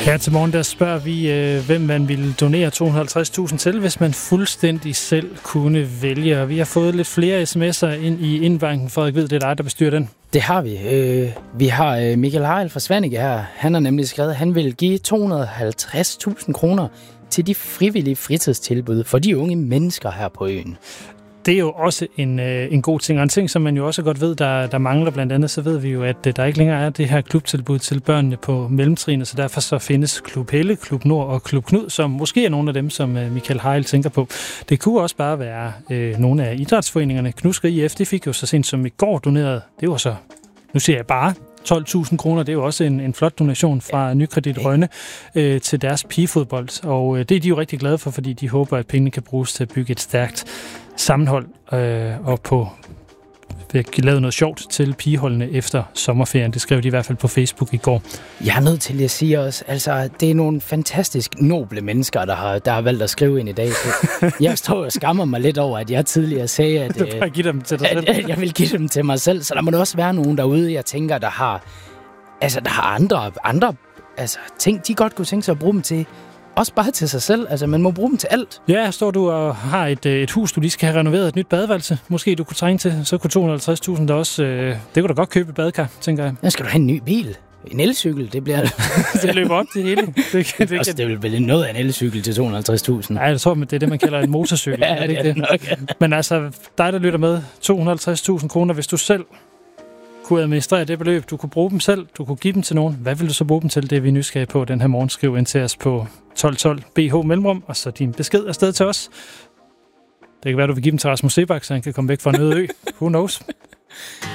Her til morgen, der spørger vi, hvem man ville donere 250.000 til, hvis man fuldstændig selv kunne vælge. Og vi har fået lidt flere sms'er ind i indbanken. Frederik ved, det er dig, der bestyrer den. Det har vi. Vi har Michael Harald fra Svanike her. Han har nemlig skrevet, at han vil give 250.000 kroner til de frivillige fritidstilbud for de unge mennesker her på øen. Det er jo også en god ting, og en ting, som man jo også godt ved, der mangler blandt andet, så ved vi jo, at der ikke længere er det her klubtilbud til børnene på mellemtrinet, så derfor så findes Klub Helle, Klub Nord og Klub Knud, som måske er nogle af dem, som Michael Harald tænker på. Det kunne også bare være nogle af idrætsforeningerne. Knudsker IF, det fik jo så sent som i går doneret, det var så, nu siger jeg bare, 12.000 kroner, det er jo også en flot donation fra Nykredit Rønne til deres pigefodbold. Og det er de jo rigtig glade for, fordi de håber, at pengene kan bruges til at bygge et stærkt sammenhold og på lavet noget sjovt til pigeholdene efter sommerferien. Det skrev de i hvert fald på Facebook i går. Jeg er nødt til at sige også, altså det er nogle fantastisk noble mennesker, der har valgt at skrive ind i dag. Jeg står og skammer mig lidt over, at jeg tidligere sagde, at jeg vil give dem til mig selv. Så der må der også være nogen derude, jeg tænker, der har andre ting, de godt kunne tænke sig at bruge dem til. Også bare til sig selv. Altså, man må bruge dem til alt. Ja, står du og har et hus, du lige skal have renoveret, et nyt badeværelse. Måske du kunne trænge til, så kunne 250.000 der også... det kunne da godt købe et badekar, tænker jeg. Ja, skal du have en ny bil? En elcykel, det bliver... det løber op til hele. Det vil vel noget af en elcykel til 250.000. Nej, jeg tror, det er det, man kalder en motorcykel. Ja, det er det nok. Men altså, dig, der lytter med, 250.000 kroner, hvis du selv kunne administrere det beløb, du kunne bruge dem selv, du kunne give dem til nogen. Hvad vil du så bruge dem til? Det er vi nysgerrige på den her morgen. Skriv ind til os på 1212 BH Mellemrum, og så din besked afsted til os. Det kan være, du vil give dem til Rasmus Sebak, så han kan komme væk fra en øde ø. Who knows?